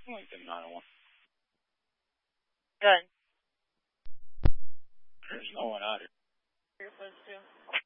Lincoln 901. Good. There's no one out here. You're supposed to.